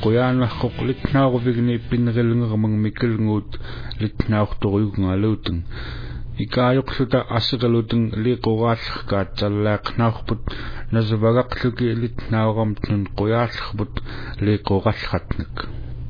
quyaanarqoq litnaaruvigni pinnerilngermang mikkelnguut litnaartoruyungaluteng ikaayoqluta aseqaluteng liqoraallерkaat tallaaqnaarput nasavagaqluki litnaaramtnun quyaallerput liqorallratnek